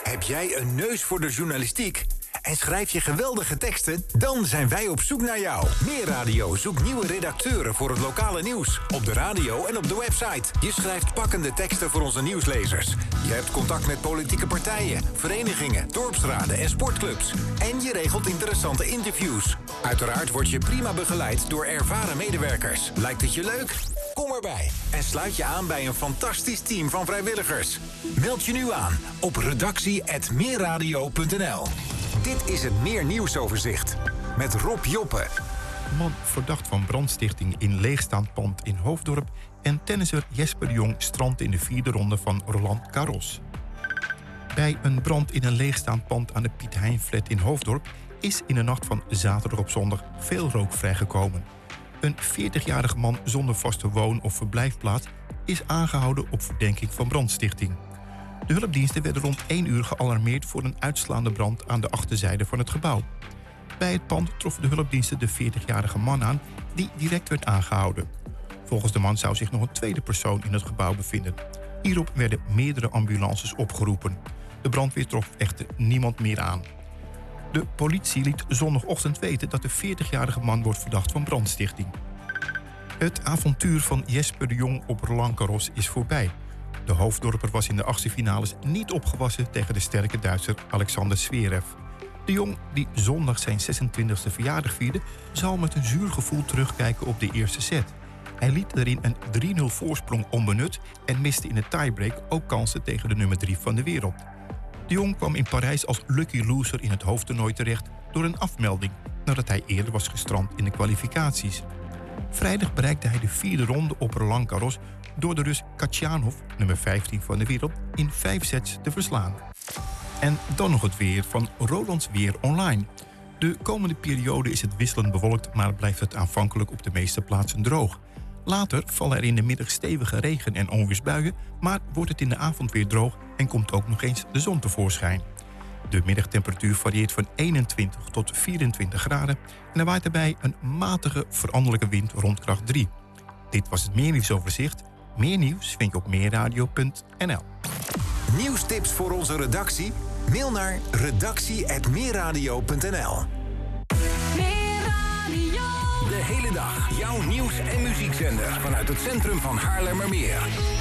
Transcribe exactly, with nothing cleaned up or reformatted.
Heb jij een neus voor de journalistiek? En schrijf je geweldige teksten? Dan zijn wij op zoek naar jou. Meer Radio zoekt nieuwe redacteuren voor het lokale nieuws. Op de radio en op de website. Je schrijft pakkende teksten voor onze nieuwslezers. Je hebt contact met politieke partijen, verenigingen, dorpsraden en sportclubs. En je regelt interessante interviews. Uiteraard word je prima begeleid door ervaren medewerkers. Lijkt het je leuk? Kom erbij en sluit je aan bij een fantastisch team van vrijwilligers. Meld je nu aan op redactie apenstaartje meerradio punt n l. Dit is het Meer Nieuwsoverzicht met Rob Joppe. Man verdacht van brandstichting in leegstaand pand in Hoofddorp en tennisser Jesper de Jong strandt in de vierde ronde van Roland Garros. Bij een brand in een leegstaand pand aan de Piet Hein-flat in Hoofddorp is in de nacht van zaterdag op zondag veel rook vrijgekomen. Een veertigjarige man zonder vaste woon- of verblijfplaats is aangehouden op verdenking van brandstichting. De hulpdiensten werden rond één uur gealarmeerd voor een uitslaande brand aan de achterzijde van het gebouw. Bij het pand troffen de hulpdiensten de veertigjarige man aan die direct werd aangehouden. Volgens de man zou zich nog een tweede persoon in het gebouw bevinden. Hierop werden meerdere ambulances opgeroepen. De brandweer trof echter niemand meer aan. De politie liet zondagochtend weten dat de veertigjarige man wordt verdacht van brandstichting. Het avontuur van Jesper de Jong op Roland Garros is voorbij. De Hoofddorper was in de achtste finales niet opgewassen tegen de sterke Duitser Alexander Zverev. De Jong, die zondag zijn zesentwintigste verjaardag vierde, zal met een zuur gevoel terugkijken op de eerste set. Hij liet erin een drie nul voorsprong onbenut en miste in de tiebreak ook kansen tegen de nummer drie van de wereld. De Jong kwam in Parijs als lucky loser in het hoofdtoernooi terecht door een afmelding, nadat hij eerder was gestrand in de kwalificaties. Vrijdag bereikte hij de vierde ronde op Roland Garros door de Rus Khachanov, nummer vijftien van de wereld, in vijf sets te verslaan. En dan nog het weer van Rolands Weer Online. De komende periode is het wisselend bewolkt, maar blijft het aanvankelijk op de meeste plaatsen droog. Later vallen er in de middag stevige regen- en onweersbuien, maar wordt het in de avond weer droog en komt ook nog eens de zon tevoorschijn. De middagtemperatuur varieert van eenentwintig tot vierentwintig graden en er waait daarbij een matige veranderlijke wind rond kracht drie. Dit was het Meer Nieuwsoverzicht. Meer nieuws vind je op meerradio punt n l. Nieuwstips voor onze redactie? Mail naar redactie apenstaartje meerradio punt n l. De hele dag jouw nieuws- en muziekzender vanuit het centrum van Haarlemmermeer.